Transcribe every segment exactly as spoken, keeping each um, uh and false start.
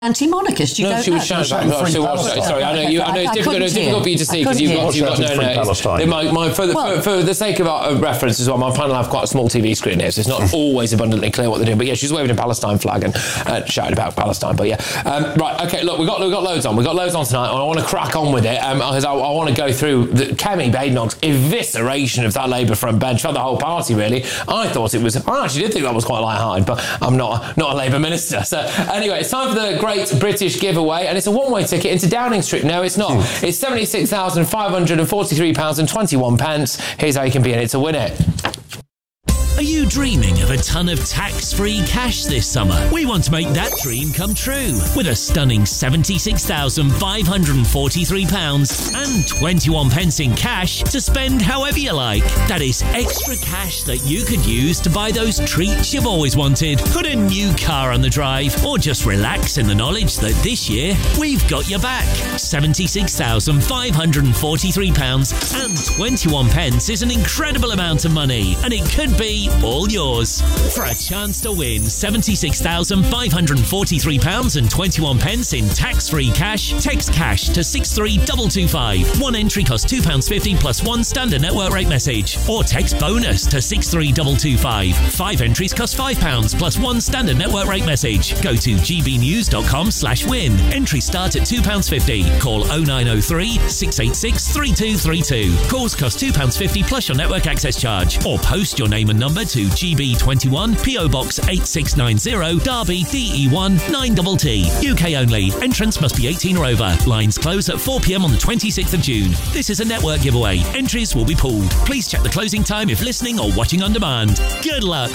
anti-monarchist. You no, don't she was know. shouting about. She was. Sorry, I know. You, I know it's difficult, it's difficult for you to see because you've got. You've got no, no. My, my, for, the, well, for, for the sake of our reference as well, my panel have quite a small T V screen here, so it's not always abundantly clear what they're doing. But yeah, she's waving a Palestine flag and uh, shouting about Palestine. But yeah, um, right. Okay, look, we got we got loads on. We got loads on tonight, and I want to crack on with it because um, I, I want to go through the, Kemi Badenoch's evisceration of that Labour front bench for the whole party. Really, I thought it was. I actually did think that was quite light-hearted, but I'm not not a Labour minister. So anyway, it's time for the Great British Giveaway, and it's a one-way ticket into Downing Street. No, it's not. Hmm. It's seventy-six thousand five hundred forty-three pounds and twenty-one pence. Here's how you can be in it to win it. Are you dreaming of a ton of tax-free cash this summer? We want to make that dream come true with a stunning seventy-six thousand five hundred forty-three pounds and twenty-one pence in cash to spend however you like. That is extra cash that you could use to buy those treats you've always wanted, put a new car on the drive, or just relax in the knowledge that this year we've got your back. seventy-six thousand five hundred forty-three pounds and twenty-one pence is an incredible amount of money, and it could be all yours. For a chance to win seventy-six thousand five hundred forty-three pounds and twenty-one pence in tax-free cash, text cash to six three two two five. One entry costs two pounds fifty plus one standard network rate message. Or text bonus to six three two two five. Five entries cost five pounds plus one standard network rate message. Go to gbnews.com slash win. Entries start at two pounds fifty. Call oh nine oh three, six eight six, three two three two. Calls cost two pounds fifty plus your network access charge. Or post your name and number to G B twenty-one, P O Box eight six nine zero, Derby, D E one nine T T. U K only. Entrance must be eighteen or over. Lines close at four p m on the twenty-sixth of June. This is a network giveaway. Entries will be pooled. Please check the closing time if listening or watching on demand. Good luck.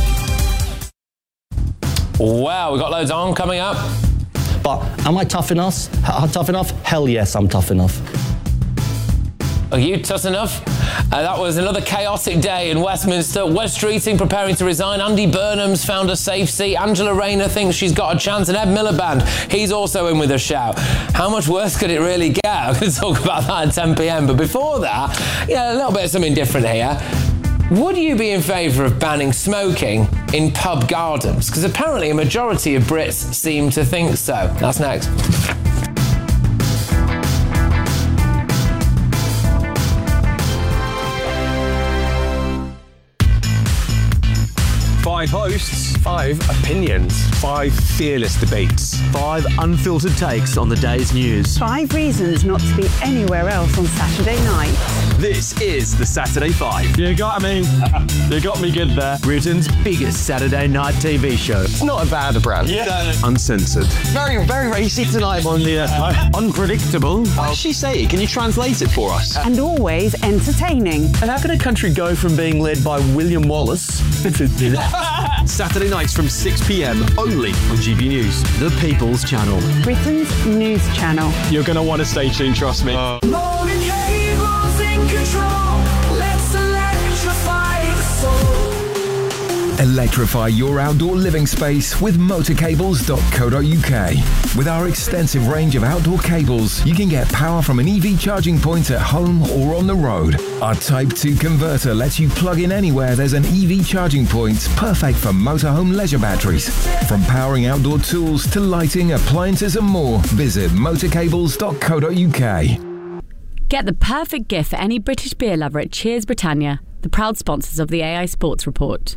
Wow, we've got loads on coming up. But am I tough enough? H- tough enough? Hell yes, I'm tough enough. Are you tough enough? Uh, that was another chaotic day in Westminster. Wes Streeting preparing to resign. Andy Burnham's found a safe seat. Angela Rayner thinks she's got a chance. And Ed Miliband, he's also in with a shout. How much worse could it really get? I'm going to talk about that at ten p m. But before that, yeah, a little bit of something different here. Would you be in favour of banning smoking in pub gardens? Because apparently a majority of Brits seem to think so. That's next. Five hosts, five opinions, five fearless debates, five unfiltered takes on the day's news. Five reasons not to be anywhere else on Saturday night. This is the Saturday Five. You got me. You got me good there. Britain's biggest Saturday night T V show. It's not a bad brand. Yeah. Uncensored. Very, very racy tonight. On the uh, unpredictable. What did she say? Can you translate it for us? And always entertaining. And how can a country go from being led by William Wallace Saturday nights from six p m only on G B News, the People's Channel. Britain's news channel. You're going to want to stay tuned, trust me. Uh. Morning cables in control. Let's electrify the soul. Electrify your outdoor living space with motor cables dot co dot u k. With our extensive range of outdoor cables, you can get power from an E V charging point at home or on the road. Our Type two converter lets you plug in anywhere there's an E V charging point, perfect for motorhome leisure batteries. From powering outdoor tools to lighting, appliances and more, visit motor cables dot co dot u k. Get the perfect gift for any British beer lover at Cheers Britannia, the proud sponsors of the A I Sports Report.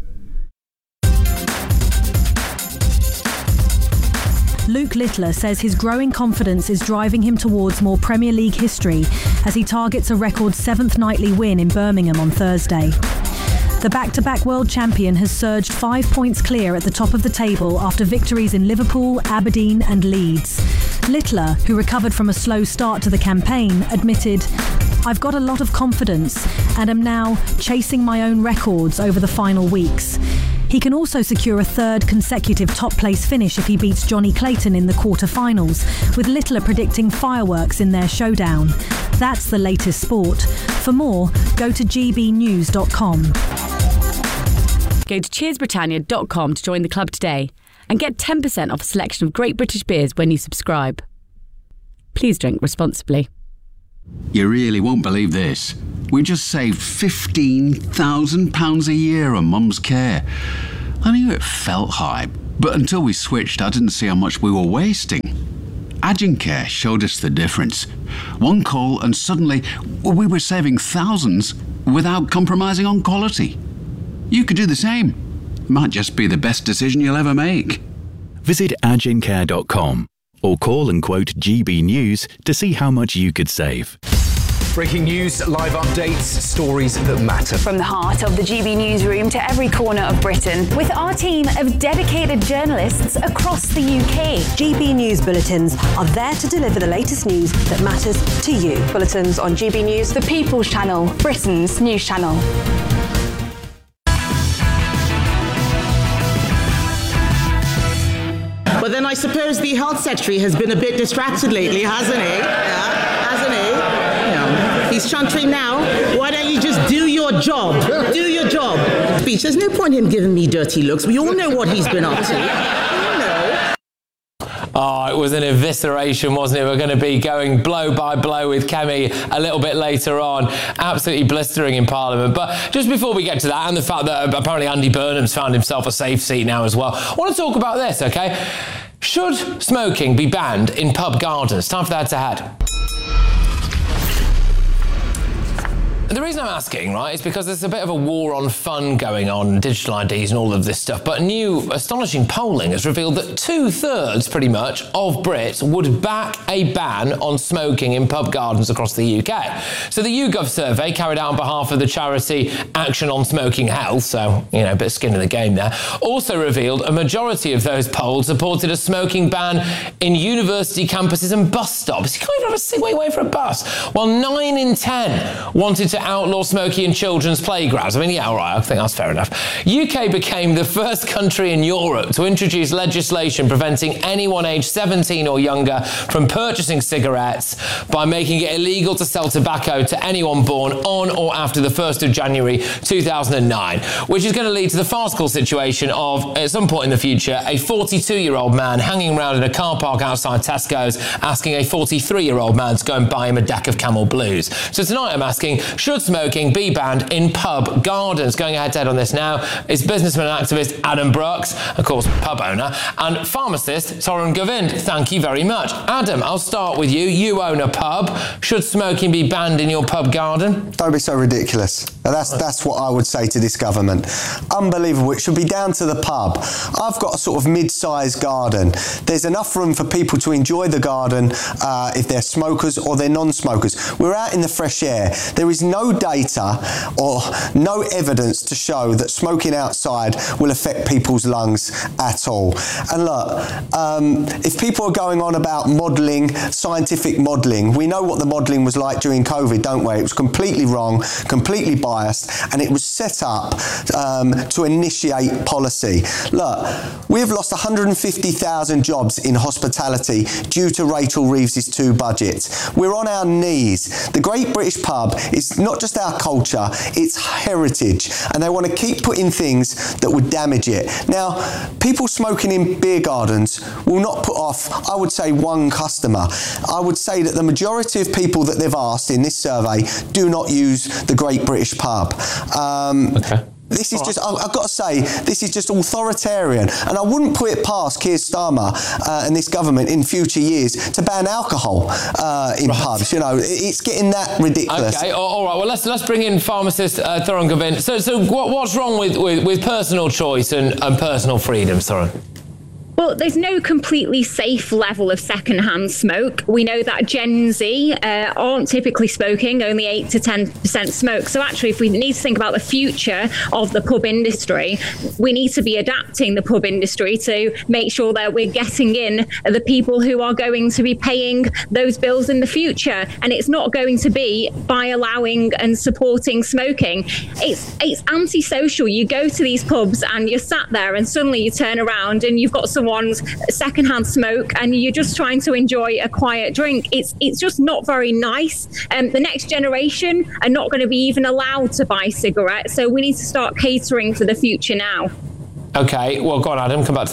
Luke Littler says his growing confidence is driving him towards more Premier League history as he targets a record seventh nightly win in Birmingham on Thursday. The back-to-back world champion has surged five points clear at the top of the table after victories in Liverpool, Aberdeen and Leeds. Littler, who recovered from a slow start to the campaign, admitted, "I've got a lot of confidence and am now chasing my own records over the final weeks." He can also secure a third consecutive top-place finish if he beats Johnny Clayton in the quarter-finals, with Littler predicting fireworks in their showdown. That's the latest sport. For more, go to g b news dot com. Go to cheers britannia dot com to join the club today and get ten percent off a selection of great British beers when you subscribe. Please drink responsibly. You really won't believe this. We just saved fifteen thousand pounds a year on Mum's care. I knew it felt high, But until we switched, I didn't see how much we were wasting. Agincare showed us the difference. One call and suddenly we were saving thousands without compromising on quality. You could do the same. Might just be the best decision you'll ever make. Visit agincare dot com or call and quote G B News to see how much you could save. Breaking news, live updates, stories that matter. From the heart of the G B newsroom to every corner of Britain, with our team of dedicated journalists across the U K. G B News Bulletins are there to deliver the latest news that matters to you. Bulletins on G B News, the People's Channel, Britain's news channel. But then I suppose the Health Secretary has been a bit distracted lately, hasn't he? Yeah, hasn't he? Yeah. He's chuntering now. Why don't you just do your job? Do your job. Speech. There's no point in him giving me dirty looks. We all know what he's been up to. Oh, it was an evisceration, wasn't it? We're going to be going blow by blow with Kemi a little bit later on. Absolutely blistering in Parliament. But just before we get to that, and the fact that apparently Andy Burnham's found himself a safe seat now as well, I want to talk about this, OK? Should smoking be banned in pub gardens? Time for that to head. The reason I'm asking, right, is because there's a bit of a war on fun going on, digital I Ds and all of this stuff, but new astonishing polling has revealed that two-thirds, pretty much, of Brits would back a ban on smoking in pub gardens across the U K. So the YouGov survey, carried out on behalf of the charity Action on Smoking Health, so, you know, a bit of skin in the game there, also revealed a majority of those polled supported a smoking ban in university campuses and bus stops. You can't even have a cigarette away for a bus. While nine in ten wanted to outlaw smoking in children's playgrounds. I mean, yeah, all right, I think that's fair enough. U K became the first country in Europe to introduce legislation preventing anyone aged seventeen or younger from purchasing cigarettes by making it illegal to sell tobacco to anyone born on or after the first of January two thousand nine, which is going to lead to the farcical situation of, at some point in the future, a forty-two-year-old man hanging around in a car park outside Tesco's asking a forty-three-year-old man to go and buy him a deck of Camel Blues. So tonight I'm asking, should smoking be banned in pub gardens? Going head to head on this now is businessman and activist Adam Brooks, of course pub owner, and pharmacist Torun Govind. Thank you very much. Adam, I'll start with you. You own a pub. Should smoking be banned in your pub garden? Don't be so ridiculous. That's that's what I would say to this government. Unbelievable. It should be down to the pub. I've got a sort of mid-sized garden. There's enough room for people to enjoy the garden uh, if they're smokers or they're non-smokers. We're out in the fresh air. There is no data or no evidence to show that smoking outside will affect people's lungs at all. And look, um, if people are going on about modelling, scientific modelling, we know what the modelling was like during COVID, don't we? It was completely wrong, completely biased, and it was set up um, to initiate policy. Look, we've lost one hundred fifty thousand jobs in hospitality due to Rachel Reeves's two budgets. We're on our knees. The Great British Pub is not just our culture, it's heritage, and they want to keep putting things that would damage it. Now, people smoking in beer gardens will not put off, I would say, one customer. I would say that the majority of people that they've asked in this survey do not use the Great British Pub. Um, okay. This is just, I've got to say, this is just authoritarian. And I wouldn't put it past Keir Starmer uh, and this government in future years to ban alcohol uh, in right. pubs. You know, it's getting that ridiculous. Okay, all right. Well, let's let's bring in pharmacist uh, Torun Govind. So, so what, what's wrong with, with, with personal choice and, and personal freedom, Torun? Well, there's no completely safe level of secondhand smoke. We know that Gen Z uh, aren't typically smoking, only eight to ten percent smoke. So actually, if we need to think about the future of the pub industry, we need to be adapting the pub industry to make sure that we're getting in the people who are going to be paying those bills in the future. And it's not going to be by allowing and supporting smoking. It's, it's antisocial. You go to these pubs and you're sat there and suddenly you turn around and you've got some Someone's secondhand smoke and you're just trying to enjoy a quiet drink. It's it's just not very nice. Um, the next generation are not going to be even allowed to buy cigarettes, so we need to start catering for the future now. Okay, well, go on, Adam, come back to that then.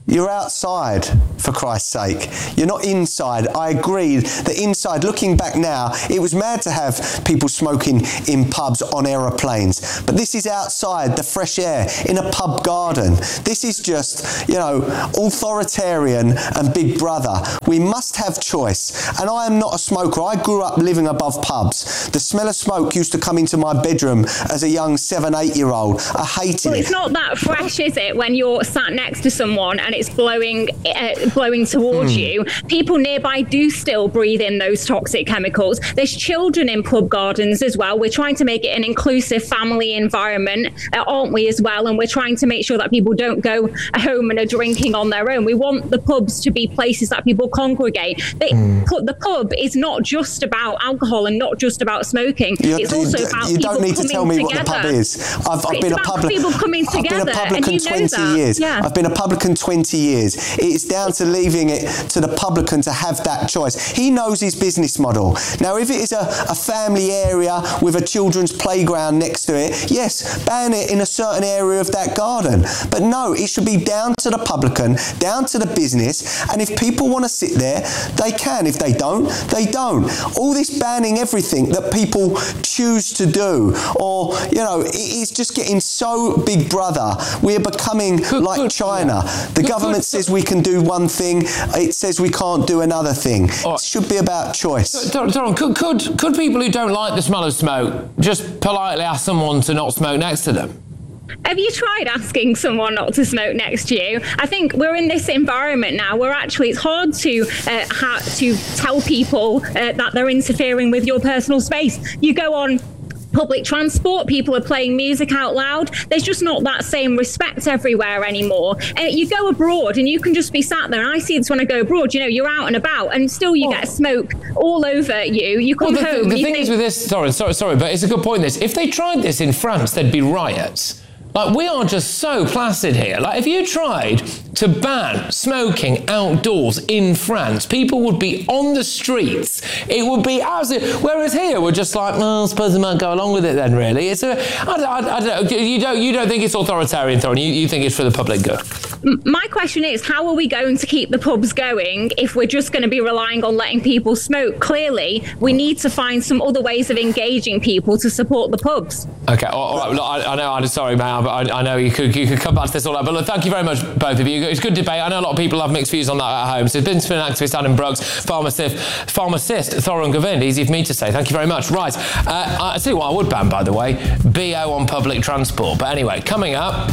You're outside, for Christ's sake. You're not inside. I agree that inside, looking back now, it was mad to have people smoking in pubs on aeroplanes. But this is outside, the fresh air, in a pub garden. This is just, you know, authoritarian and Big Brother. We must have choice. And I am not a smoker. I grew up living above pubs. The smell of smoke used to come into my bedroom as a young seven, eight-year-old. I hated well, it. It's not that fresh, is it, when you're sat next to someone and it's blowing uh, blowing towards mm. you. People nearby do still breathe in those toxic chemicals. There's children in pub gardens as well. We're trying to make it an inclusive family environment, uh, aren't we, as well? And we're trying to make sure that people don't go home and are drinking on their own. We want the pubs to be places that people congregate. They, mm. pu- the pub is not just about alcohol and not just about smoking. You're, it's also you, about you people don't need to tell me together. what the pub is. I've, I've it's been a about public. people coming I've together. been a publican and you know twenty that. years. Yeah. I've been a publican twenty years. It's down to leaving it to the publican to have that choice. He knows his business model. Now, if it is a, a family area with a children's playground next to it, yes, ban it in a certain area of that garden. But no, it should be down to the publican, down to the business, and if people want to sit there, they can. If they don't, they don't. All this banning everything that people choose to do, or, you know, it's just getting so Big Brother. We're becoming could, like could, China. The could, government could, says we can do one thing, it says we can't do another thing. Right. It should be about choice. Doron, could, could, could people who don't like the smell of smoke just politely ask someone to not smoke next to them? Have you tried asking someone not to smoke next to you? I think we're in this environment now where actually it's hard to uh, ha- to tell people uh, that they're interfering with your personal space. You go on public transport, people are playing music out loud. There's just not that same respect everywhere anymore. And you go abroad and you can just be sat there. And I see this when I go abroad, you know, you're out and about and still you oh. get smoke all over you. You come well, the, home. The, the you thing think, is with this, sorry, sorry, sorry, but it's a good point, this. If they tried this in France, there'd be riots. Like, we are just so placid here. Like, if you tried to ban smoking outdoors in France, people would be on the streets. It would be absolutely... Whereas here, we're just like, well, I suppose I might go along with it then, really. It's a... I, I, I don't know. You don't, you don't think it's authoritarian, Thorin. You, you think it's for the public good. My question is, how are we going to keep the pubs going if we're just going to be relying on letting people smoke? Clearly, we need to find some other ways of engaging people to support the pubs. OK, all right. Look, I, I know, I'm sorry, mate. I, I know you could you could come back to this all out, but look, thank you very much, both of you. It's good debate. I know a lot of people have mixed views on that at home. So it's been to an activist, Adam Brooks, pharmacist, pharmacist Thorin Govind. Easy for me to say. Thank you very much. Right, uh, I see what I would ban, by the way, B O on public transport. But anyway, coming up.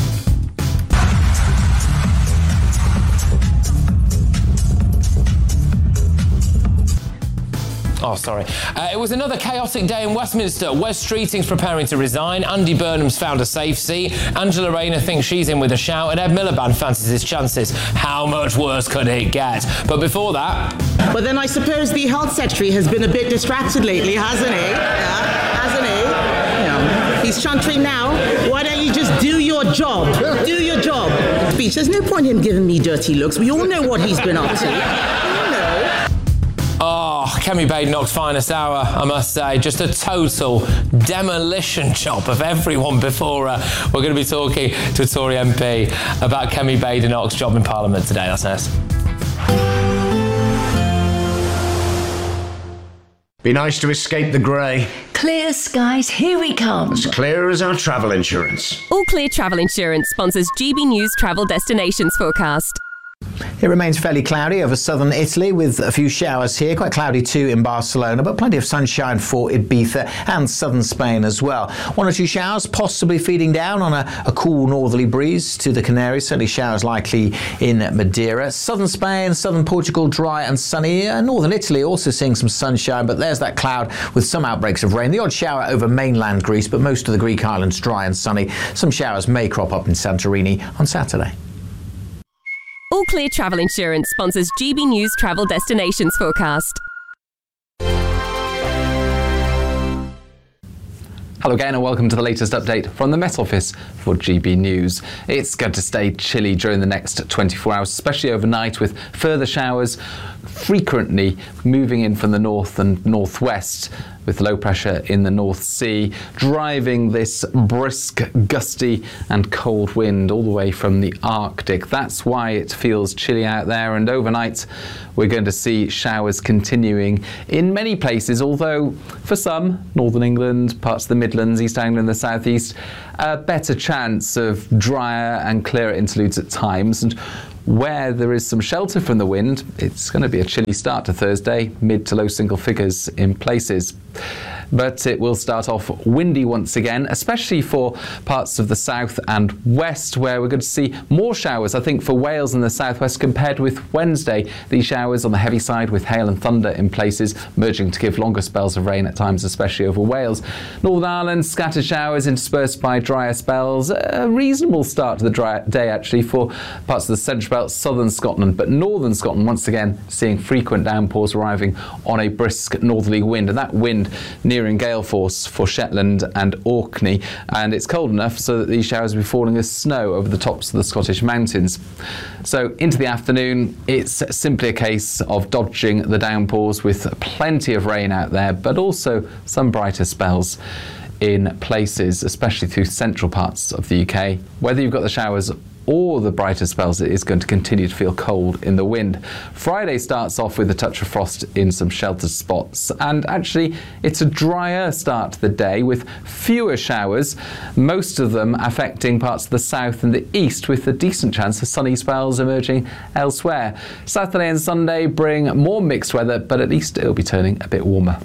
Oh, sorry. Uh, it was another chaotic day in Westminster. Wes Streeting's preparing to resign. Andy Burnham's found a safe seat. Angela Rayner thinks she's in with a shout. And Ed Miliband fancies his chances. How much worse could it get? But before that... But then I suppose the Health Secretary has been a bit distracted lately, hasn't he? Yeah, hasn't he? Yeah. He's chuntering now. Why don't you just do your job? Do your job. Speech. There's no point in him giving me dirty looks. We all know what he's been up to. Oh, Kemi Badenoch's finest hour, I must say. Just a total demolition job of everyone before uh, we're going to be talking to a Tory M P about Kemi Badenoch's job in Parliament today. That's nice. Be nice to escape the grey. Clear skies, here we come. As clear as our travel insurance. All Clear Travel Insurance sponsors G B News Travel Destinations Forecast. It remains fairly cloudy over southern Italy with a few showers here, quite cloudy too in Barcelona, but plenty of sunshine for Ibiza and southern Spain as well. One or two showers possibly feeding down on a, a cool northerly breeze to the Canaries, certainly showers likely in Madeira. Southern Spain, southern Portugal dry and sunny, and northern Italy also seeing some sunshine, but there's that cloud with some outbreaks of rain. The odd shower over mainland Greece, but most of the Greek islands dry and sunny. Some showers may crop up in Santorini on Saturday. All Clear Travel Insurance sponsors G B News Travel Destinations Forecast. Hello again and welcome to the latest update from the Met Office for G B News. It's going to stay chilly during the next twenty-four hours, especially overnight, with further showers frequently moving in from the north and northwest, with low pressure in the North Sea, driving this brisk, gusty and cold wind all the way from the Arctic. That's why it feels chilly out there, and overnight we're going to see showers continuing in many places, although for some, Northern England, parts of the Midlands, East Anglia and the South East, a better chance of drier and clearer interludes at times. And where there is some shelter from the wind, it's going to be a chilly start to Thursday, mid to low single figures in places. But it will start off windy once again, especially for parts of the south and west, where we're going to see more showers, I think, for Wales and the southwest compared with Wednesday. These showers on the heavy side with hail and thunder in places, merging to give longer spells of rain at times, especially over Wales. Northern Ireland, scattered showers interspersed by drier spells. A reasonable start to the dry day, actually, for parts of the central belt, southern Scotland. But northern Scotland, once again, seeing frequent downpours arriving on a brisk northerly wind. And that wind near in gale force for Shetland and Orkney, and it's cold enough so that these showers will be falling as snow over the tops of the Scottish mountains. So into the afternoon, it's simply a case of dodging the downpours with plenty of rain out there, but also some brighter spells in places, especially through central parts of the U K. Whether you've got the showers or the brighter spells, it is going to continue to feel cold in the wind. Friday starts off with a touch of frost in some sheltered spots, and actually it's a drier start to the day with fewer showers, most of them affecting parts of the south and the east, with a decent chance of sunny spells emerging elsewhere. Saturday and Sunday bring more mixed weather, but at least it'll be turning a bit warmer.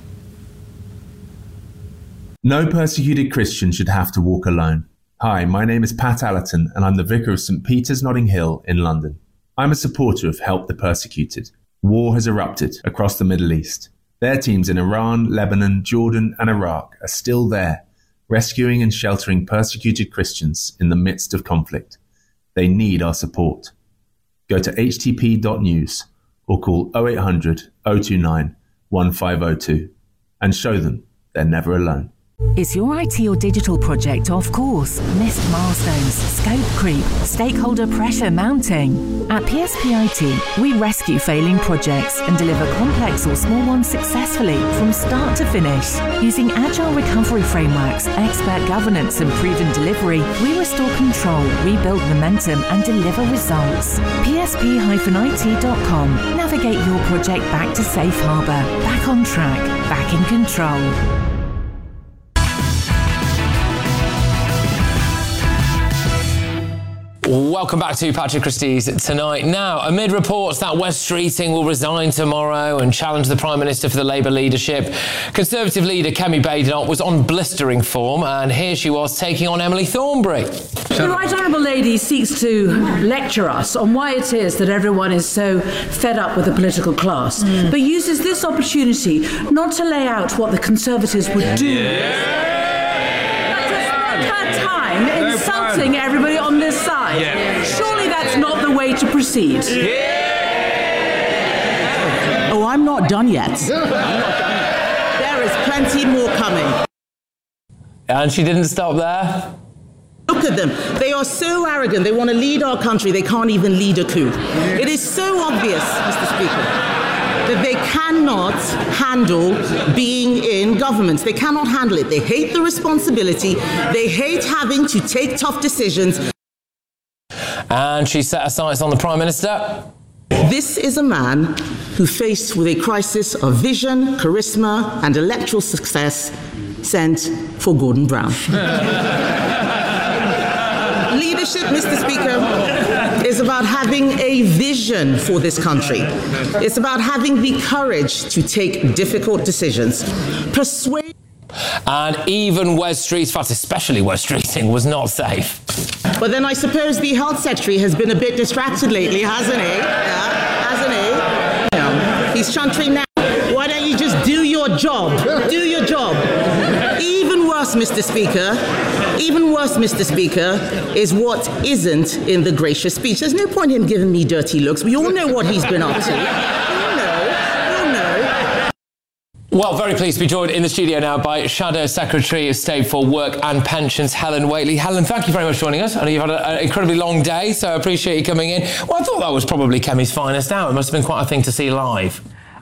No persecuted Christian should have to walk alone. Hi, my name is Pat Allerton and I'm the Vicar of St Peter's Notting Hill in London. I'm a supporter of Help the Persecuted. War has erupted across the Middle East. Their teams in Iran, Lebanon, Jordan and Iraq are still there, rescuing and sheltering persecuted Christians in the midst of conflict. They need our support. Go to h t p dot news or call oh eight hundred, oh two nine, one five oh two and show them they're never alone. Is your I T or digital project off course? Missed milestones, scope creep, stakeholder pressure mounting? At P S P I T, we rescue failing projects and deliver complex or small ones successfully from start to finish. Using agile recovery frameworks, expert governance and proven delivery, we restore control, rebuild momentum and deliver results. P S P I T dot com. Navigate your project back to safe harbour, back on track, back in control. Welcome back to Patrick Christie's Tonight. Now, amid reports that Wes Streeting will resign tomorrow and challenge the Prime Minister for the Labour leadership, Conservative leader Kemi Badenoch was on blistering form, and here she was taking on Emily Thornberry. The Right Honourable Lady seeks to lecture us on why it is that everyone is so fed up with the political class, mm. but uses this opportunity not to lay out what the Conservatives would do. Yeah. Time insulting everybody on this side. Yeah. Surely that's not the way to proceed. Yeah. Oh, I'm not done yet. I'm not done yet. There is plenty more coming. And she didn't stop there. Look at them. They are so arrogant. They want to lead our country. They can't even lead a coup. Yeah. It is so obvious, Mister Speaker, that they cannot handle being in government. They cannot handle it. They hate the responsibility. They hate having to take tough decisions. And she set her sights on the Prime Minister. This is a man who, faced with a crisis of vision, charisma and electoral success, sent for Gordon Brown. Leadership, Mister Speaker, is about having a vision for this country. It's about having the courage to take difficult decisions. Persuade. And even Wes Streeting, in fact, especially Wes Streeting, was not safe. But then I suppose the Health Secretary has been a bit distracted lately, hasn't he? Yeah, hasn't he? Yeah. He's chuntering now. Why don't you just do your job? Do your job. Even worse, Mister Speaker, even worse, Mister Speaker, is what isn't in the gracious speech. There's no point in him giving me dirty looks. We all know what he's been up to. We all know. We all know. Well, very pleased to be joined in the studio now by Shadow Secretary of State for Work and Pensions, Helen Whately. Helen, thank you very much for joining us. I know you've had an incredibly long day, so I appreciate you coming in. Well, I thought that was probably Kemi's finest hour. It must have been quite a thing to see live.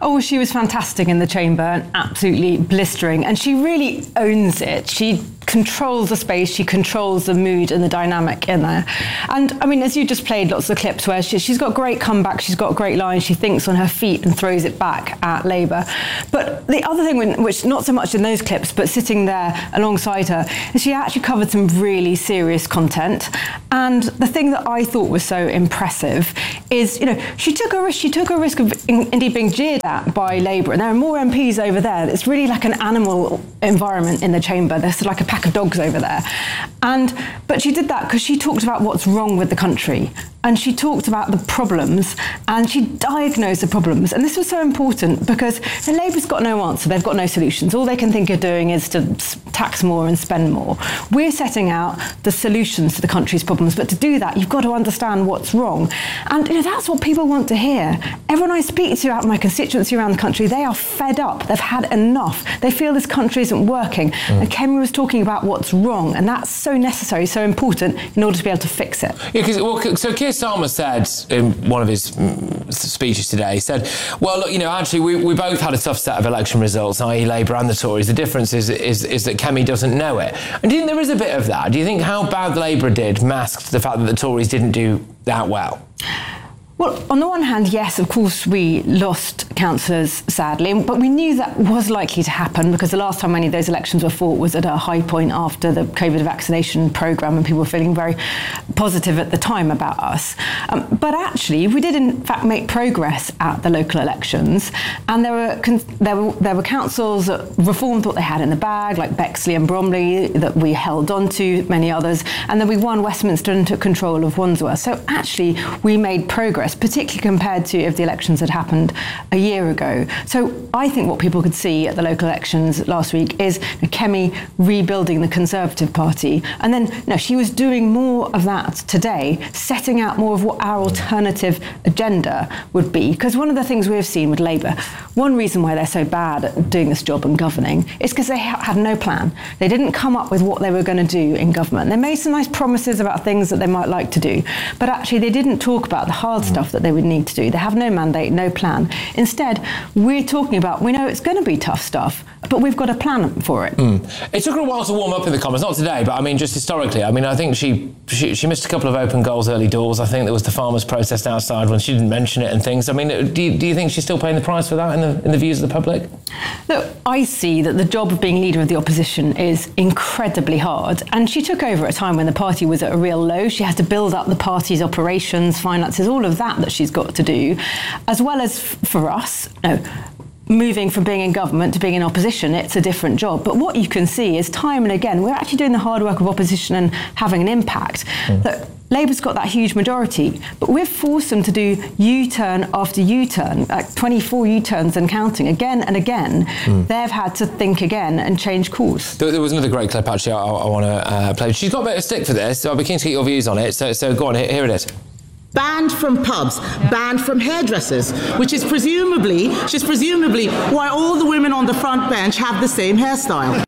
Oh, she was fantastic in the chamber and absolutely blistering. And she really owns it. She controls the space, she controls the mood and the dynamic in there. And I mean, as you just played lots of clips where she, she's got great comeback, she's got great lines, she thinks on her feet and throws it back at Labour. But the other thing, which not so much in those clips, but sitting there alongside her, is she actually covered some really serious content. And the thing that I thought was so impressive is, you know, she took a risk, she took a risk of in, indeed being jeered at by Labour. And there are more M Ps over there. It's really like an animal environment in the chamber. There's like a pack of dogs over there. And but she did that because she talked about what's wrong with the country. And she talked about the problems and she diagnosed the problems. And this was so important because the Labour's got no answer. They've got no solutions. All they can think of doing is to tax more and spend more. We're setting out the solutions to the country's problems. But to do that, you've got to understand what's wrong. And you know, that's what people want to hear. Everyone I speak to out in my constituency around the country, they are fed up. They've had enough. They feel this country isn't working. Mm. And Kemi was talking about what's wrong. And that's so necessary, so important in order to be able to fix it. Yeah, because well, so Keir Starmer said in one of his speeches today, he said, well, look, you know, actually, we, we both had a tough set of election results, that is. Labour and the Tories. The difference is, is, is that Kemi doesn't know it. And do you think there is a bit of that? Do you think how bad Labour did masked the fact that the Tories didn't do that well? Well, on the one hand, yes, of course, we lost councillors, sadly, but we knew that was likely to happen because the last time any of those elections were fought was at a high point after the COVID vaccination programme and people were feeling very positive at the time about us. Um, but actually, we did in fact make progress at the local elections, and there were con- there were there were councils that reformed what they had in the bag, like Bexley and Bromley, that we held on to, many others, and then we won Westminster and took control of Wandsworth. So actually, we made progress, particularly compared to if the elections had happened a year ago. So I think what people could see at the local elections last week is Kemi rebuilding the Conservative Party. And then no, she was doing more of that today, setting out more of what our alternative agenda would be. Because one of the things we've seen with Labour, one reason why they're so bad at doing this job and governing is because they ha- had no plan. They didn't come up with what they were going to do in government. They made some nice promises about things that they might like to do, but actually they didn't talk about the hard stuff that they would need to do. They have no mandate, no plan. Instead, we're talking about, we know it's going to be tough stuff, but we've got a plan for it. Mm. It took her a while to warm up in the Commons, not today, but I mean, just historically. I mean, I think she, she she missed a couple of open goals early doors. I think there was the farmers' protest outside when she didn't mention it and things. I mean, do you, do you think she's still paying the price for that in the, in the views of the public? Look, I see that the job of being leader of the opposition is incredibly hard, and she took over at a time when the party was at a real low. She had to build up the party's operations, finances, all of that that she's got to do, as well as f- for us, no, moving from being in government to being in opposition, it's a different job. But what you can see is time and again, we're actually doing the hard work of opposition and having an impact. Mm. That Labour's got that huge majority, but we've forced them to do U-turn after U-turn, like twenty-four U-turns and counting, again and again. Mm. They've had to think again and change course. There, there was another great clip, actually, I, I want to uh, play. She's got a bit of stick for this, so I'll be keen to get your views on it. So, so go on, here, here it is. Banned from pubs, banned from hairdressers, which is presumably, which is presumably why all the women on the front bench have the same hairstyle.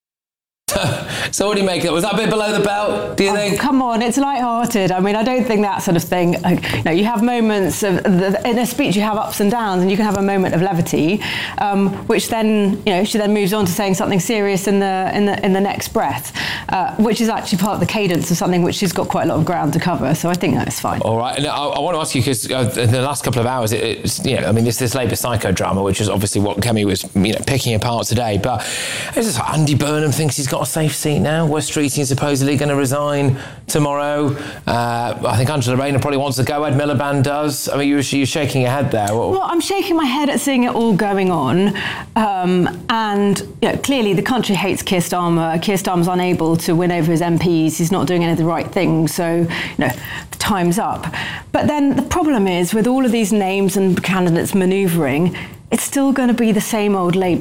So what do you make of it? Was that a bit below the belt, do you oh, think? Come on, it's light-hearted. I mean, I don't think that sort of thing. You know, you have moments of the, in a speech, you have ups and downs, and you can have a moment of levity, um, which then, you know, she then moves on to saying something serious in the in the in the next breath, uh, which is actually part of the cadence of something which she's got quite a lot of ground to cover. So I think that's fine. All right, and I, I want to ask you because uh, in the last couple of hours, it, it's you know, I mean, this this Labour psychodrama, which is obviously what Kemi was you know picking apart today, but it's just like Andy Burnham thinks he's got a safe seat now. Wes Streeting is supposedly going to resign tomorrow. Uh, I think Angela Rayner probably wants to go. Ed Miliband does. I mean, you're, you're shaking your head there. What? Well, I'm shaking my head at seeing it all going on. Um, and you know, clearly the country hates Keir Starmer. Keir Starmer's unable to win over his M Ps. He's not doing any of the right things. So, you know, the time's up. But then the problem is with all of these names and candidates manoeuvring, it's still going to be the same old Labour.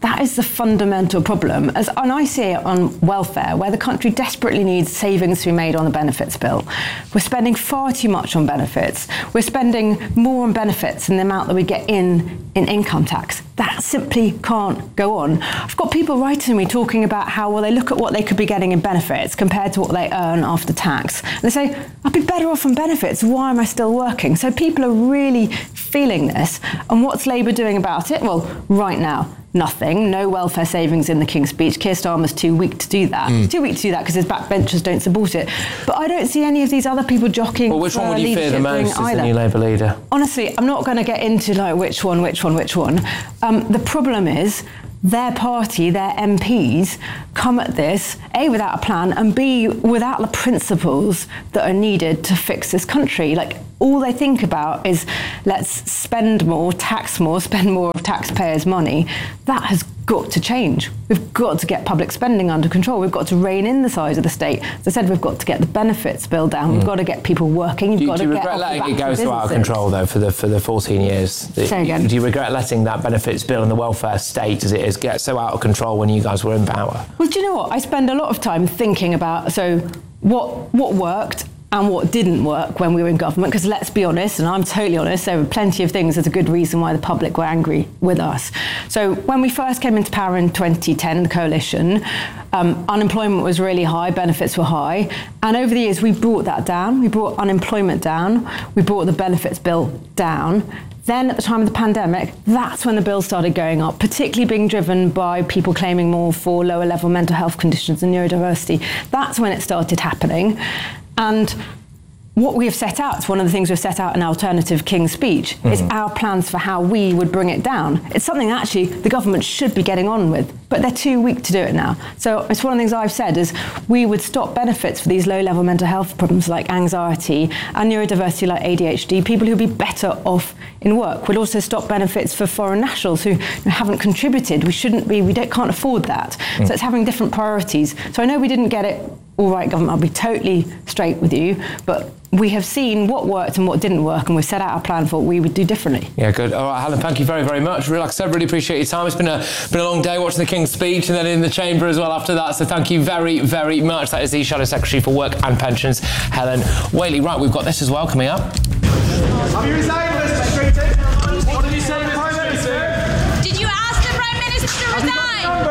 That is the fundamental problem. As, and I see it on welfare, where the country desperately needs savings to be made on the benefits bill. We're spending far too much on benefits. We're spending more on benefits than the amount that we get in in income tax. That simply can't go on. I've got people writing me talking about how, well, they look at what they could be getting in benefits compared to what they earn after tax. And they say, I'd be better off on benefits. Why am I still working? So people are really feeling this. And what's Labour doing about it? Well, right now, nothing. No welfare savings in the King's Speech. Keir Starmer's too weak to do that. Mm. He's too weak to do that because his backbenchers don't support it. But I don't see any of these other people jockeying for leadership. Well, which one would you fear the most as the new Labour leader? Honestly, I'm not going to get into like which one, which one, which one. Um, the problem is their party, their M Ps, come at this, A, without a plan, and B, without the principles that are needed to fix this country. Like, all they think about is, let's spend more, tax more, spend more of taxpayers' money. That has got to change. We've got to get public spending under control. We've got to rein in the size of the state. As I said, we've got to get the benefits bill down. Mm. We've got to get people working. You've do, got do to you get regret letting it go businesses. so out of control, though, for the for the fourteen years? Say again. Do you regret letting that benefits bill and the welfare state, as it is, get so out of control when you guys were in power? Well, do you know what? I spend a lot of time thinking about, so what what worked and what didn't work when we were in government, because let's be honest, and I'm totally honest, there were plenty of things as a good reason why the public were angry with us. So when we first came into power in twenty ten, the coalition, um, unemployment was really high, benefits were high, and over the years we brought that down. We brought unemployment down, we brought the benefits bill down. Then at the time of the pandemic, that's when the bill started going up, particularly being driven by people claiming more for lower level mental health conditions and neurodiversity. That's when it started happening. And what we have set out, it's one of the things we've set out in Alternative King's Speech, mm-hmm. is our plans for how we would bring it down. It's something that actually the government should be getting on with, but they're too weak to do it now. So it's one of the things I've said is we would stop benefits for these low-level mental health problems like anxiety and neurodiversity like A D H D, people who'd be better off in work. We'd also stop benefits for foreign nationals who haven't contributed. We shouldn't be, we don't, can't afford that. Mm. So it's having different priorities. So I know we didn't get it all right, government, I'll be totally straight with you, but we have seen what worked and what didn't work, and we've set out our plan for what we would do differently. Yeah, good. All right, Helen, thank you very, very much. Like I said, really appreciate your time. It's been a been a long day watching the King's Speech and then in the Chamber as well after that, so thank you very, very much. That is the Shadow Secretary for Work and Pensions, Helen Whaley. Right, we've got this as well coming up. Have you resigned, Mister Streeting? What did you say to the Prime Minister? Did you ask the Prime Minister to resign?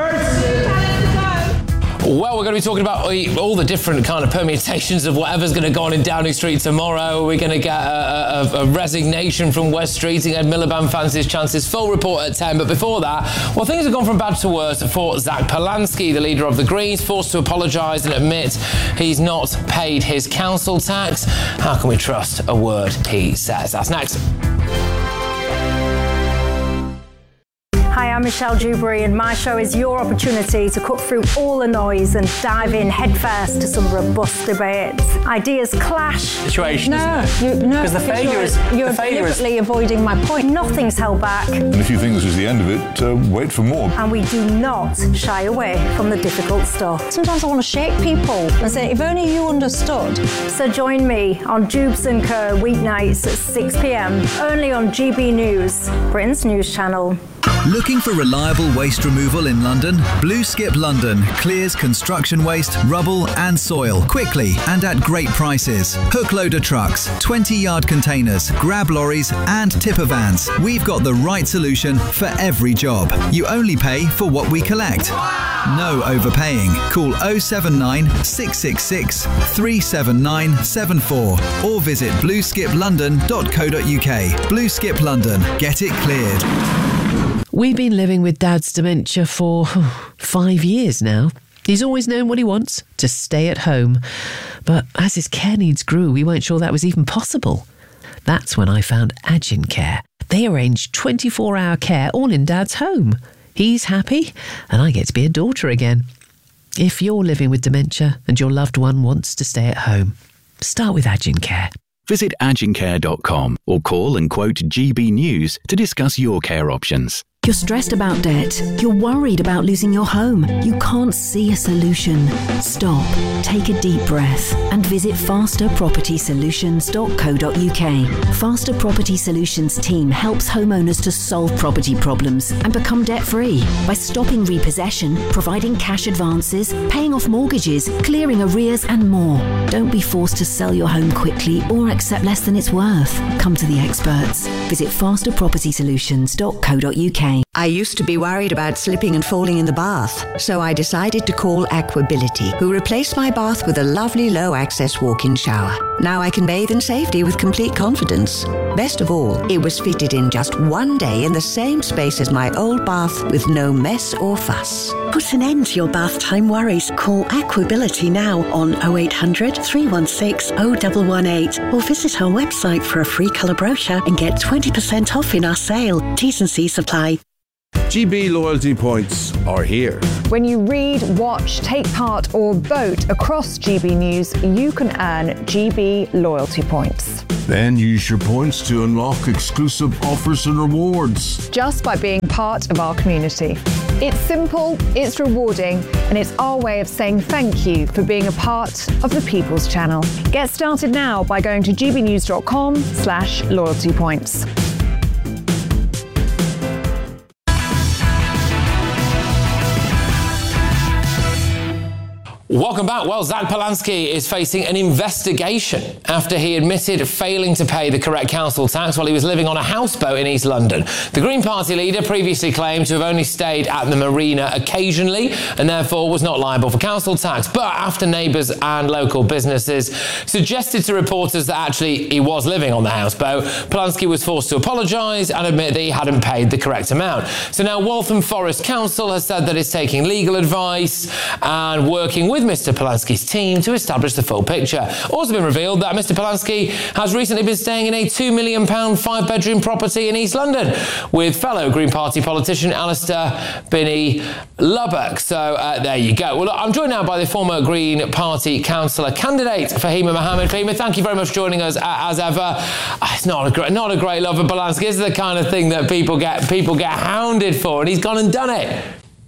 Well, we're going to be talking about all the different kind of permutations of whatever's going to go on in Downing Street tomorrow. We're going to get a, a, a resignation from Wes Streeting. Ed Miliband fancies chances. Full report at ten. But before that, well, things have gone from bad to worse for Zach Polanski, the leader of the Greens, forced to apologise and admit he's not paid his council tax. How can we trust a word he says? That's next. Hi, I'm Michelle Dewberry, and my show is your opportunity to cut through all the noise and dive in headfirst to some robust debates. Ideas clash. Situation, no, isn't it? You, no, because the failure is you're the failure deliberately is... avoiding my point. Nothing's held back. And if you think this is the end of it, uh, wait for more. And we do not shy away from the difficult stuff. Sometimes I want to shake people and say, if only you understood. So join me on Jubes and Co weeknights at six p.m. only on G B News, Britain's news channel. Looking for reliable waste removal in London? Blue Skip London clears construction waste, rubble and soil quickly and at great prices. Hook loader trucks, twenty yard containers, grab lorries and tipper vans. We've got the right solution for every job. You only pay for what we collect. No overpaying. Call oh seven nine, six six six, three seven nine seven four or visit blue skip london dot co dot uk. Blue Skip London. Get it cleared. We've been living with Dad's dementia for five years now. He's always known what he wants, to stay at home. But as his care needs grew, we weren't sure that was even possible. That's when I found Agin Care. They arrange twenty-four hour care all in Dad's home. He's happy, and I get to be a daughter again. If you're living with dementia and your loved one wants to stay at home, start with Agin Care. Visit agin care dot com or call and quote G B News to discuss your care options. You're stressed about debt. You're worried about losing your home. You can't see a solution. Stop, take a deep breath and visit faster property solutions dot co dot uk. Faster Property Solutions team helps homeowners to solve property problems and become debt-free by stopping repossession, providing cash advances, paying off mortgages, clearing arrears and more. Don't be forced to sell your home quickly or accept less than it's worth. Come to the experts. Visit faster property solutions dot co dot uk. I used to be worried about slipping and falling in the bath, so I decided to call Aquability, who replaced my bath with a lovely low-access walk-in shower. Now I can bathe in safety with complete confidence. Best of all, it was fitted in just one day in the same space as my old bath with no mess or fuss. Put an end to your bath time worries. Call Aquability now on oh eight hundred, three one six, oh one one eight or visit our website for a free colour brochure and get twenty percent off in our sale. T's and C's apply. G B loyalty points are here. When you read, watch, take part or vote across G B News, you can earn G B loyalty points. Then use your points to unlock exclusive offers and rewards. Just by being part of our community. It's simple, it's rewarding, and it's our way of saying thank you for being a part of the People's Channel. Get started now by going to g b news dot com slash loyalty points. Welcome back. Well, Zach Polanski is facing an investigation after he admitted failing to pay the correct council tax while he was living on a houseboat in East London. The Green Party leader previously claimed to have only stayed at the marina occasionally and therefore was not liable for council tax. But after neighbours and local businesses suggested to reporters that actually he was living on the houseboat, Polanski was forced to apologise and admit that he hadn't paid the correct amount. So now Waltham Forest Council has said that it's taking legal advice and working with Mister Polanski's team to establish the full picture. Also been revealed that Mister Polanski has recently been staying in a two million pounds five-bedroom property in East London with fellow Green Party politician Alistair Binney Lubbock. So uh, there you go. Well, look, I'm joined now by the former Green Party councillor candidate Fahima Mohammed. Fahima, thank you very much for joining us uh, as ever. Uh, it's not a great, not a great love of Polanski. It's the kind of thing that people get people get hounded for, and he's gone and done it.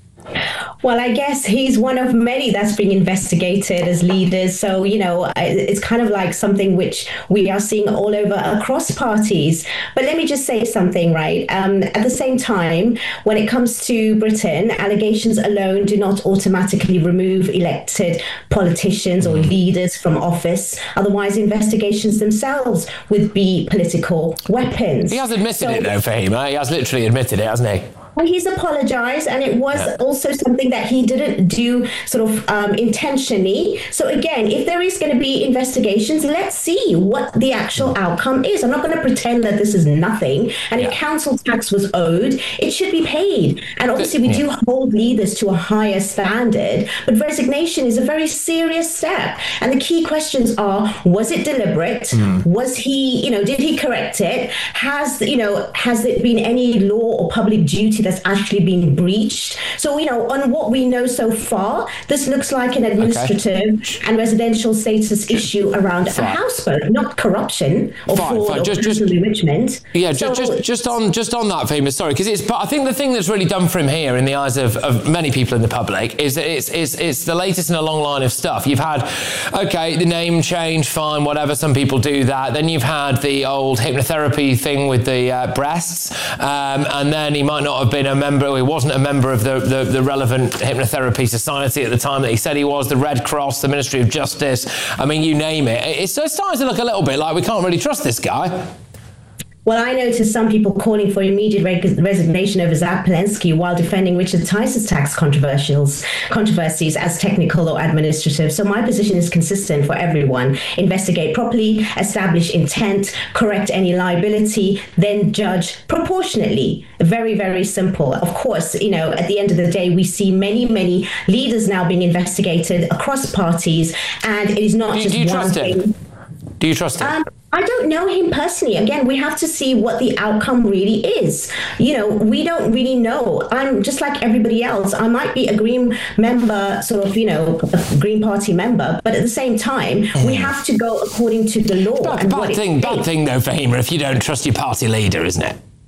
Well, I guess he's one of many that's being investigated as leaders. So, you know, it's kind of like something which we are seeing all over across parties. But let me just say something, right? Um, at the same time, when it comes to Britain, allegations alone do not automatically remove elected politicians or leaders from office. Otherwise, investigations themselves would be political weapons. He has admitted so, it, though, Fahima. He has literally admitted it, hasn't he? Well, he's apologized, and it was yeah. also something that he didn't do sort of um, intentionally. So again, if there is going to be investigations, let's see what the actual outcome is. I'm not going to pretend that this is nothing. And yeah. if council tax was owed, it should be paid. And obviously, we yeah. do hold leaders to a higher standard. But resignation is a very serious step. And the key questions are: was it deliberate? Mm. Was he, you know, did he correct it? Has you know, has there been any law or public duty that's actually been breached? So, you know, on what we know so far, this looks like an administrative okay. and residential status issue around fine. a houseboat, not corruption or fine, fraud fine. or just, just, enrichment. Yeah, so, just, just just on just on that, famous sorry, because it's. But I think the thing that's really done for him here, in the eyes of, of many people in the public, is that it's, it's it's the latest in a long line of stuff. You've had, okay, the name change, fine, whatever. Some people do that. Then you've had the old hypnotherapy thing with the uh, breasts, um, and then he might not have been a member, he wasn't a member of the, the, the relevant hypnotherapy society at the time that he said he was, the Red Cross, the Ministry of Justice, I mean, you name it. It's starting to look a little bit like we can't really trust this guy. Well, I noticed some people calling for immediate reg- resignation over Zach Polanski while defending Richard Tice's tax controversials, controversies as technical or administrative. So my position is consistent for everyone. Investigate properly, establish intent, correct any liability, then judge proportionately. Very, very simple. Of course, you know, at the end of the day, we see many, many leaders now being investigated across parties, and it is not do, just do you one trust thing. Him? Do you trust him? Um, I don't know him personally. Again, we have to see what the outcome really is. You know, we don't really know. I'm just like everybody else. I might be a Green member, sort of, you know, a Green Party member, but at the same time, mm. we have to go according to the law. Bad, and bad what thing, it bad thing though, Fahima, if you don't trust your party leader, isn't it?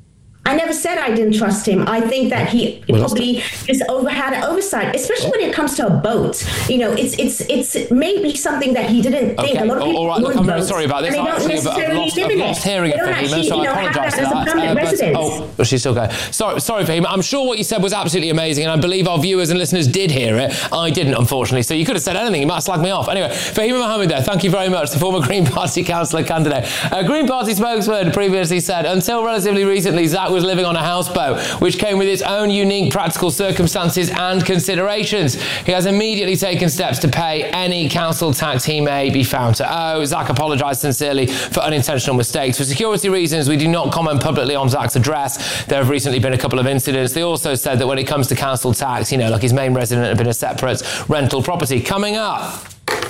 I never said I didn't trust him. I think that he well, probably just over had an oversight, especially when it comes to a boat. You know, it's it's it's maybe something that he didn't think. Okay. A lot of people all right, look, I'm very boats, sorry about this. and they don't Actually, I've lost, I've lost hearing of Fahima, so I apologise for that. Uh, but, oh, but she's still going. Sorry, sorry, Fahima. I'm sure what you said was absolutely amazing, and I believe our viewers and listeners did hear it. I didn't, unfortunately. So you could have said anything. You might have slagged me off. Anyway, Fahima Mohammed there. Thank you very much. The former Green Party councillor candidate. A Green Party spokesman previously said, until relatively recently, Zach was living on a houseboat, which came with its own unique practical circumstances and considerations. He has immediately taken steps to pay any council tax he may be found to owe. Zach apologised sincerely for unintentional mistakes. For security reasons, we do not comment publicly on Zach's address. There have recently been a couple of incidents. They also said that when it comes to council tax, you know, like his main resident had been a separate rental property. Coming up,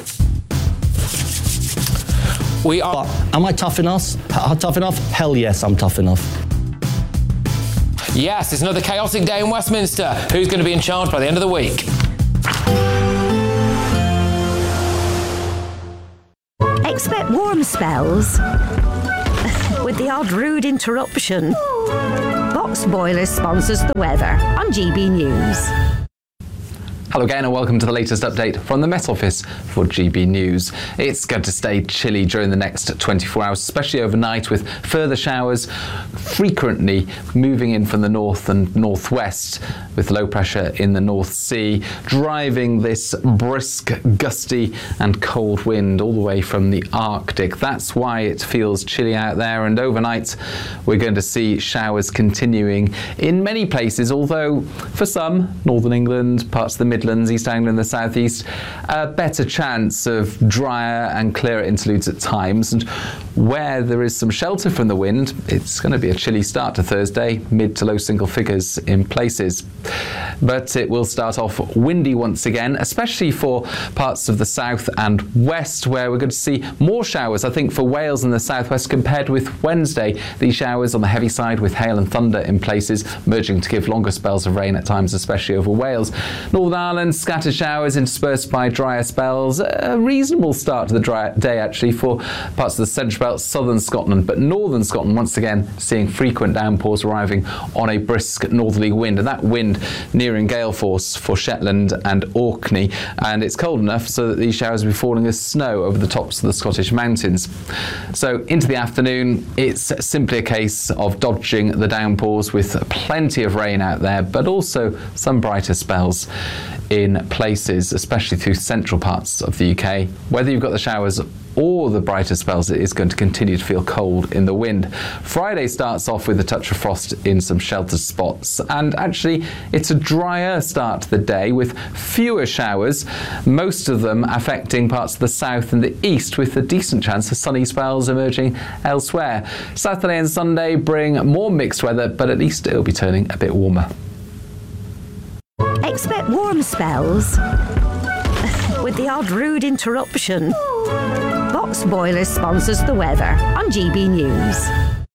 we are... But am I tough enough? H- tough enough? Hell yes, I'm tough enough. Yes, it's another chaotic day in Westminster. Who's going to be in charge by the end of the week? Expect warm spells with the odd rude interruption. Box Boilers sponsors the weather on G B News. Hello again and welcome to the latest update from the Met Office for G B News. It's going to stay chilly during the next twenty-four hours, especially overnight, with further showers frequently moving in from the north and northwest, with low pressure in the North Sea, driving this brisk, gusty and cold wind all the way from the Arctic. That's why it feels chilly out there, and overnight we're going to see showers continuing in many places, although for some, northern England, parts of the Midlands, East Anglia and the South East, a better chance of drier and clearer interludes at times. And where there is some shelter from the wind, it's going to be a chilly start to Thursday, mid to low single figures in places. But it will start off windy once again, especially for parts of the south and west, where we're going to see more showers, I think, for Wales and the southwest compared with Wednesday. These showers on the heavy side with hail and thunder in places, merging to give longer spells of rain at times, especially over Wales. Northern Ireland, scattered showers interspersed by drier spells. A reasonable start to the dry day, actually, for parts of the central belt, southern Scotland, but northern Scotland, once again, seeing frequent downpours arriving on a brisk northerly wind, and that wind nearing gale force for Shetland and Orkney. And it's cold enough so that these showers will be falling as snow over the tops of the Scottish mountains. So into the afternoon, it's simply a case of dodging the downpours with plenty of rain out there, but also some brighter spells in places, especially through central parts of the U K. Whether you've got the showers or the brighter spells, it is going to continue to feel cold in the wind. Friday starts off with a touch of frost in some sheltered spots, and actually it's a drier start to the day with fewer showers, most of them affecting parts of the south and the east, with a decent chance of sunny spells emerging elsewhere. Saturday and Sunday bring more mixed weather, but at least it'll be turning a bit warmer. Expect warm spells with the odd rude interruption. Box Boilers sponsors the weather on G B News.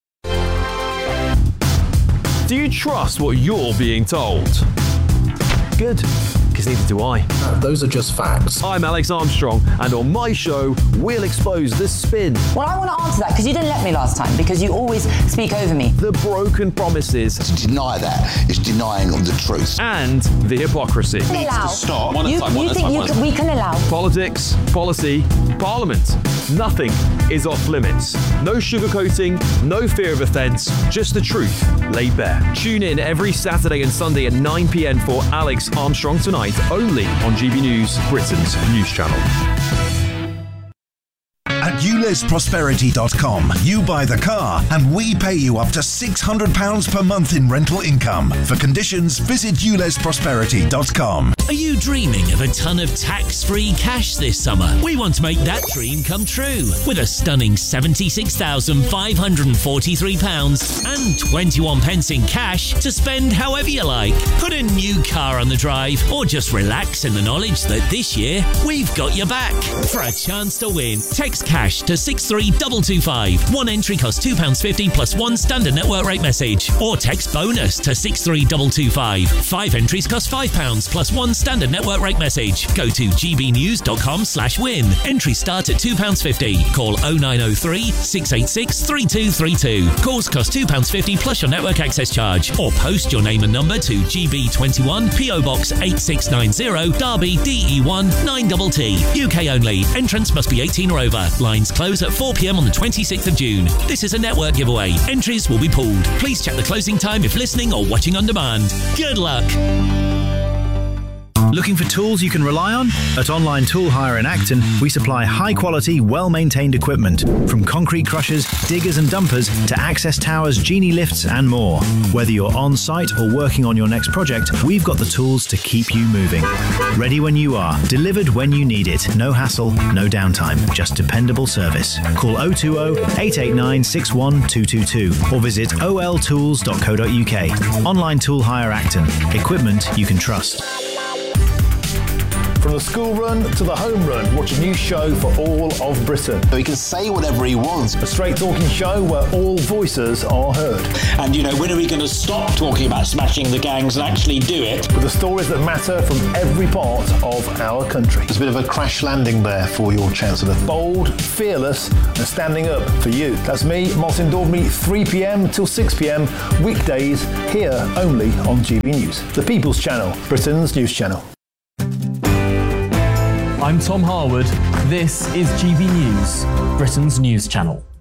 Do you trust what you're being told? Good, because neither do I. No, those are just facts. I'm Alex Armstrong, and on my show, we'll expose the spin. Well, I want to answer that, because you didn't let me last time, because you always speak over me. The broken promises. To deny that is denying of the truth. And the hypocrisy. We can allow. Stop. You, you think you can, we can allow. Politics, policy, parliament. Nothing is off limits. No sugarcoating, no fear of offence, just the truth laid bare. Tune in every Saturday and Sunday at nine p.m. for Alex Armstrong Tonight, only on G B News, Britain's news channel. At ules prosperity dot com, you buy the car and we pay you up to six hundred pounds per month in rental income. For conditions, visit ules prosperity dot com. Are you dreaming of a ton of tax-free cash this summer? We want to make that dream come true with a stunning seventy-six thousand five hundred forty-three pounds and twenty-one pence in cash to spend however you like. Put a new car on the drive or just relax in the knowledge that this year we've got your back. For a chance to win, text cash to six three two two five. One entry costs two pounds fifty plus one standard network rate message. Or text bonus to six three two two five. Five entries cost five pounds plus one One standard network rate message. Go to gbnews.com slash win. Entries start at two pounds fifty. Call oh nine oh three, six eight six, three two three two. Calls cost two pounds fifty plus your network access charge. Or post your name and number to G B twenty-one, P O Box eight six nine zero, Derby, D E one nine T T. U K only. Entrance must be eighteen or over. Lines close at four p.m. on the twenty-sixth of June. This is a network giveaway. Entries will be pooled. Please check the closing time if listening or watching on demand. Good luck. Looking for tools you can rely on? At Online Tool Hire in Acton, we supply high-quality, well-maintained equipment, from concrete crushers, diggers and dumpers to access towers, genie lifts and more. Whether you're on-site or working on your next project, we've got the tools to keep you moving. Ready when you are, delivered when you need it. No hassle, no downtime, just dependable service. Call oh two oh, eight eight nine, six one two two two or visit o l tools dot co dot u k. Online Tool Hire Acton. Equipment you can trust. From the school run to the home run, watch a new show for all of Britain. So he can say whatever he wants. A straight talking show where all voices are heard. And, you know, when are we going to stop talking about smashing the gangs and actually do it? With the stories that matter from every part of our country. There's a bit of a crash landing there for your Chancellor. Bold, fearless and standing up for you. That's me, Martin Daubney, three p.m. till six p.m. weekdays here only on G B News. The People's Channel, Britain's news channel. I'm Tom Harwood. This is G B News, Britain's news channel.